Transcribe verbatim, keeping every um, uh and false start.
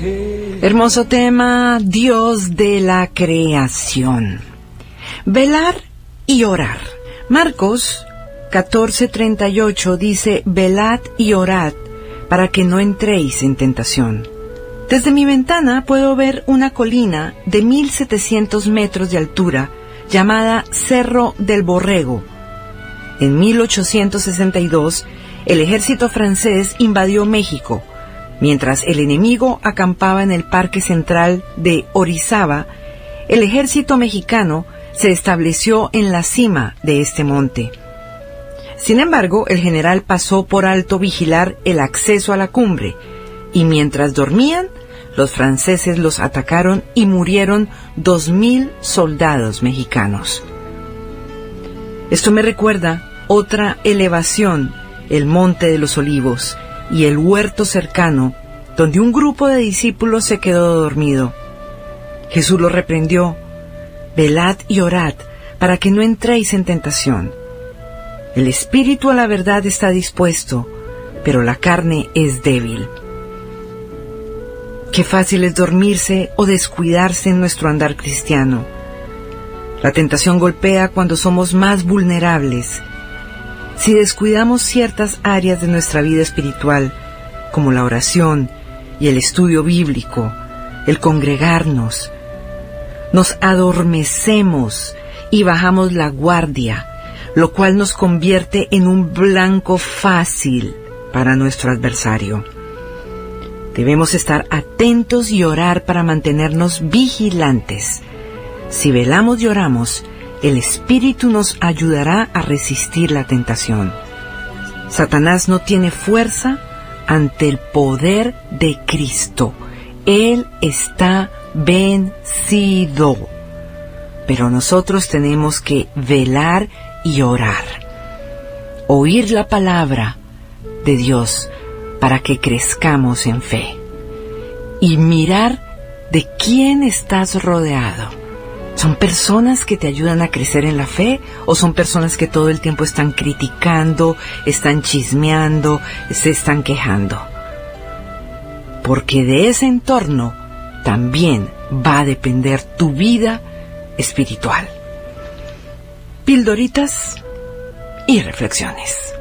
Hermoso tema, Dios de la creación. Velar y orar. Marcos catorce treinta y ocho dice, velad y orad para que no entréis en tentación. Desde mi ventana puedo ver una colina de mil setecientos metros de altura llamada Cerro del Borrego. En mil ochocientos sesenta y dos, el ejército francés invadió México, mientras el enemigo acampaba en el Parque Central de Orizaba. El ejército mexicano se estableció en la cima de este monte. Sin embargo, el general pasó por alto vigilar el acceso a la cumbre, y mientras dormían, los franceses los atacaron y murieron dos mil soldados mexicanos. Esto me recuerda otra elevación, el Monte de los Olivos, y el huerto cercano, donde un grupo de discípulos se quedó dormido. Jesús los reprendió, velad y orad, para que no entréis en tentación. El espíritu a la verdad está dispuesto, pero la carne es débil. Qué fácil es dormirse o descuidarse en nuestro andar cristiano. La tentación golpea cuando somos más vulnerables. Si descuidamos ciertas áreas de nuestra vida espiritual, como la oración y el estudio bíblico, el congregarnos, nos adormecemos y bajamos la guardia, lo cual nos convierte en un blanco fácil para nuestro adversario. Debemos estar atentos y orar para mantenernos vigilantes. Si velamos y oramos, el Espíritu nos ayudará a resistir la tentación. Satanás no tiene fuerza ante el poder de Cristo. Él está vencido. Pero nosotros tenemos que velar y orar. Oír la palabra de Dios para que crezcamos en fe. Y mirar de quién estás rodeado. ¿Son personas que te ayudan a crecer en la fe o son personas que todo el tiempo están criticando, están chismeando, se están quejando? Porque de ese entorno también va a depender tu vida espiritual. Pildoritas y reflexiones.